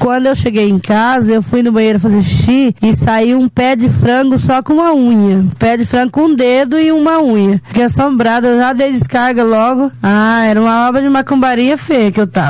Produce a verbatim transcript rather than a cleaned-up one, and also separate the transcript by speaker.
Speaker 1: Quando eu cheguei em casa, eu fui no banheiro fazer xixi e saiu um pé de frango só com uma unha. Pé de frango com um dedo e uma unha. Fiquei assombrada, eu já dei descarga logo. Ah, era uma obra de macumbaria feia que eu tava.